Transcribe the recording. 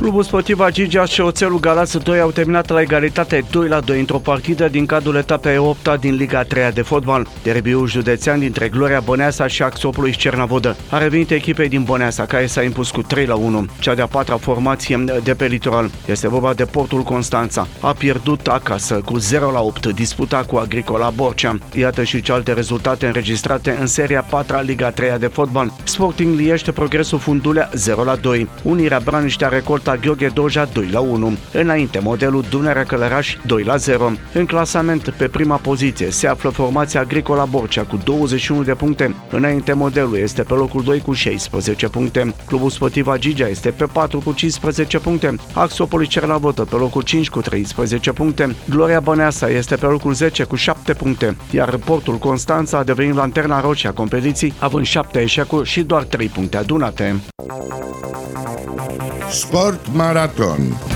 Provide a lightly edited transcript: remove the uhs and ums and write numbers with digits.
Clubul Sportiv Agigea și Oțelul Galați 2 au terminat la egalitate 2-2 într-o partidă din cadrul etapei 8-a din Liga 3 de fotbal. Derbiul județean dintre Gloria Băneasa și Axopolis Cernavodă a revenit echipei din Băneasa, care s-a impus cu 3-1, cea de-a patra formație de pe litoral. Este vorba de Portul Constanța. A pierdut acasă cu 0-8, disputa cu Agricola Borcea. Iată și celelalte rezultate înregistrate în seria 4-a Liga 3 de fotbal. Sporting Liește Progresul Fundulea 0-2, Unirea Braniștea Recolta Gheorghe Doja 2-1. Înainte, modelul Dunărea Călăraș 2-0. În clasament, pe prima poziție, se află formația Agricola Borcea cu 21 de puncte. Înainte, modelul este pe locul 2 cu 16 puncte. Clubul Sportiv Agigea este pe 4 cu 15 puncte. Axopolis Cernavodă pe locul 5 cu 13 puncte. Gloria Băneasa este pe locul 10 cu 7 puncte. Iar Portul Constanța a devenit lanterna roșie a competiției, având 7 eșecuri și doar 3 puncte adunate. Sport Marathon.